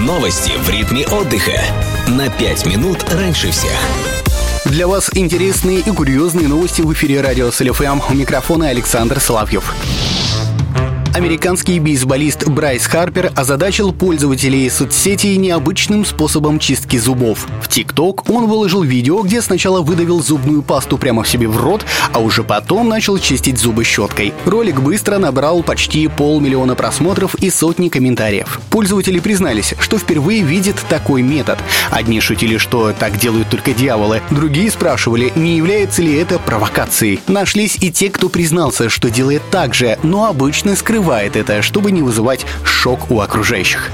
Новости в ритме отдыха. На 5 минут раньше всех. Для вас интересные и курьезные новости в эфире радио СЛ-ФМ. У микрофона Александр Соловьев. Американский бейсболист Брайс Харпер озадачил пользователей соцсетей необычным способом чистки зубов. В ТикТок он выложил видео, где сначала выдавил зубную пасту прямо себе в рот, а уже потом начал чистить зубы щеткой. Ролик быстро набрал почти 500 000 просмотров и сотни комментариев. Пользователи признались, что впервые видят такой метод. Одни шутили, что так делают только дьяволы, другие спрашивали, не является ли это провокацией. Нашлись и те, кто признался, что делает так же, но обычно скрывает это, чтобы не вызывать шок у окружающих.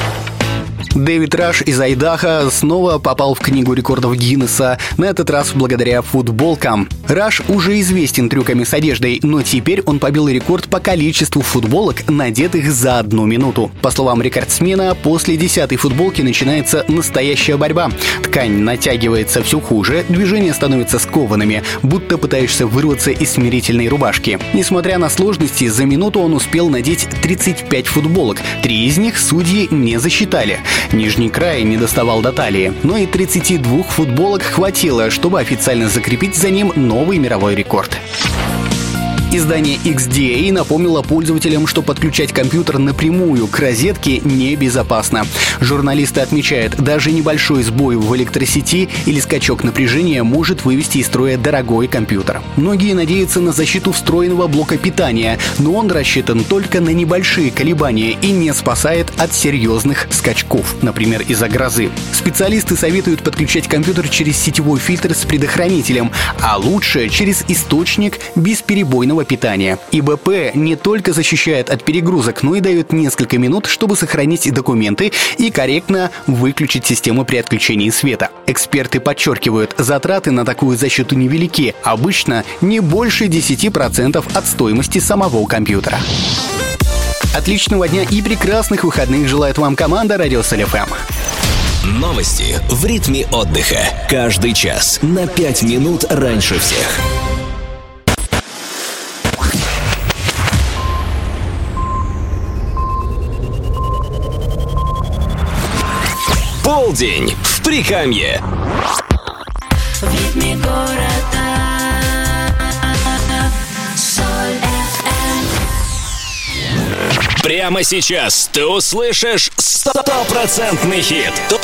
Дэвид Раш из Айдахо снова попал в книгу рекордов Гиннесса, на этот раз благодаря футболкам. Раш уже известен трюками с одеждой, но теперь он побил рекорд по количеству футболок, надетых за 1 минуту. По словам рекордсмена, после 10-й футболки начинается настоящая борьба. Ткань натягивается все хуже, движения становятся скованными, будто пытаешься вырваться из смирительной рубашки. Несмотря на сложности, за минуту он успел надеть 35 футболок, 3 из них судьи не засчитали. Нижний край не доставал до талии, но и 32 футболок хватило, чтобы официально закрепить за ним новый мировой рекорд. Издание XDA напомнило пользователям, что подключать компьютер напрямую к розетке небезопасно. Журналисты отмечают, даже небольшой сбой в электросети или скачок напряжения может вывести из строя дорогой компьютер. Многие надеются на защиту встроенного блока питания, но он рассчитан только на небольшие колебания и не спасает от серьезных скачков, например, из-за грозы. Специалисты советуют подключать компьютер через сетевой фильтр с предохранителем, а лучше через источник бесперебойного питания. ИБП не только защищает от перегрузок, но и дает несколько минут, чтобы сохранить документы и корректно выключить систему при отключении света. Эксперты подчеркивают, затраты на такую защиту невелики, обычно не больше 10% от стоимости самого компьютера. Отличного дня и прекрасных выходных желает вам команда Радио СЛ-ФМ. Новости в ритме отдыха. Каждый час на 5 минут раньше всех. Полдень в Прикамье. В ритме города. Прямо сейчас ты услышишь 100% хит.